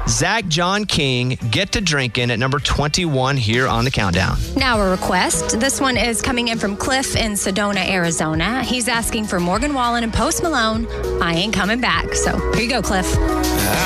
Zach John King, Get to Drinking at number 21 here on the countdown. Now a request. This one is coming in from Cliff in Sedona, Arizona. He's asking for Morgan Wallen and Post Malone, I Ain't Coming Back. So here you go, Cliff.